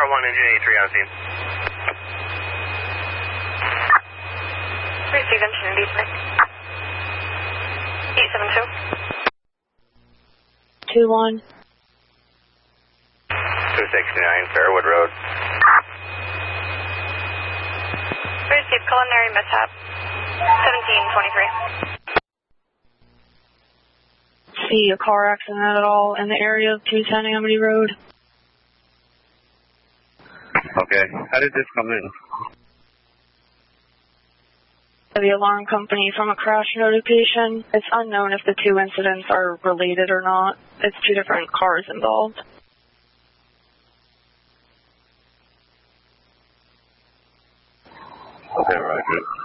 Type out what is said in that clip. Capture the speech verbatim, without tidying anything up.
one, engine eighty-three on scene. Receive engine eighty-three. eight seven two. two one. two sixty-nine, Fairwood Road. Receive culinary mishap. seventeen twenty-three. See a car accident at all in the area of two ten Amity Road? Okay, how did this come in? The alarm company from a crash notification. It's unknown if the two incidents are related or not. It's two different cars involved. Okay, Roger.